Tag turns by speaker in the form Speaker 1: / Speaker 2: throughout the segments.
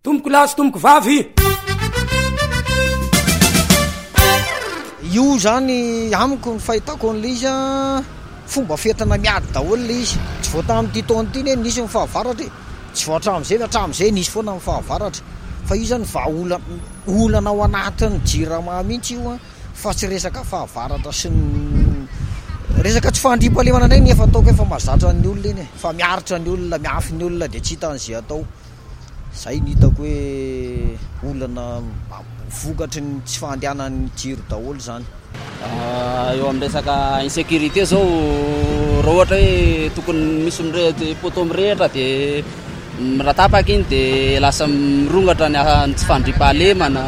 Speaker 1: tomboko lasy tomboko vavy.
Speaker 2: Io zany amiko ny fahitako an'le izy fomba fetana miady daholo le izy. Tsy voata amin'ity taona ity ne nisy mifahavaratra, tsy voatra hatramin'izay nisy foana mifahavaratra. Fa io zany olana ao anatin'ny jirama mihitsy io fa tsy resaka fahavaratra sy resaka tsy fandriam-pahalemana ndray nefa ataoko efa mahazatra ny olona iny fa miaritra ny olona, miafy ny olona dia tsy hitan'izay atao. Zay ny hitako hoe olana vokatry ny tsy fahandehanan'ny jiro daholo zany.
Speaker 3: Eo amin'ny resaka insécurité zao raha ohatra hoe tokony misy poto mirehitra dia raha tapaka iny dia lasa mirongatra ny tsy fandriam-pahalemana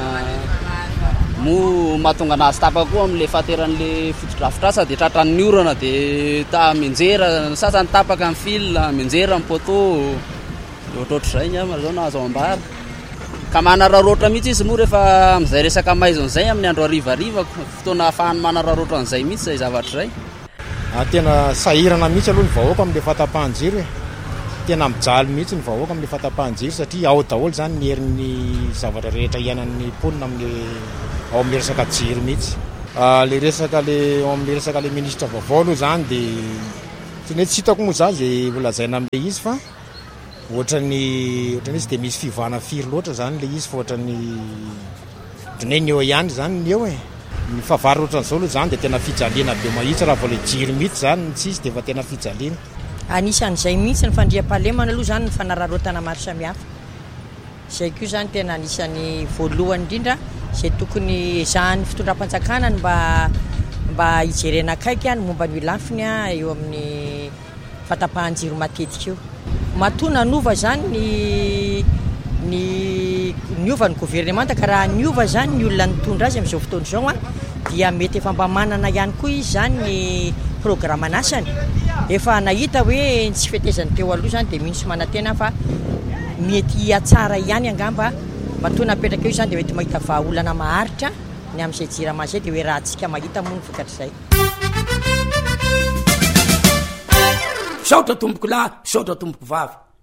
Speaker 3: mo mahatonga anazy tapaka koa amin'le fahateran'le fotodrafitrasa dia tratran'ny orana dia menjera sasany tapaka amin'ny fil menjera amin'ny poto ohatrohatr'izay ny amazao na azo ambara ka manararoatra mihitsy izy moa rehefa amin'izay resaka maizon'izay amin'ny andro harivariva fotoana ahafahany manararoatra an'izay mihitsy izay zavatra izay.
Speaker 4: Tena sahirana mihitsy aloha ny vahoaka amin'le fahatapahan-jiro tena mijaly mihitsy ny vahoaka amin'le fahatapahan-jiro satria ao daholo zany ny herin'ny zavatra rehetra iainan'ny mponina ao amin'le resaka jiro mihitsy. Le resaka ao amin'le resaka le ministra vaovao aloha zany dia tsy hitako moa zany izay volazaina amin'le izy fa ohatran'ny izy dia misy fivana firy loatra zany le izy fa ohatran'ny ny eo ihany zany ny eo ny fahavary ohatran'izao aloha zany dia tena fijaliana be mahitsy raha vao le jiro mihitsy zany tsy izy dia efa tena fijaliana.
Speaker 5: Anisan'izay mihitsy ny fandriam-pahalemana aloha zany ny fanararotana maro samihafa. Izay koa zany tena anisan'ny voalohany indrindra izay tokony ezahan'ny fitondram-panjakana mba hijerena akaiky ny momba ny lafiny eo amin'ny fahatapahan-jiro matetika io. Matona nova zany ny ova ny gouvernemanta ka raha ny ova zany ny olona nitondra azy amin'izao fotoana izao dia mety efa mba manana ihany koa izy zany ny programme anasany. Efa nahita hoe tsy fetezany teo aloha zany dia mihintsy manantena fa mety atsara ihany angamba matona apetraka eo zany dia mety mahita vahaolana maharitra ny amin'izay jirama izay dia hoe raha antsika mahita moa ny vokatr'izay.
Speaker 1: Saotra tomboko lahy, saotra tomboko vavy.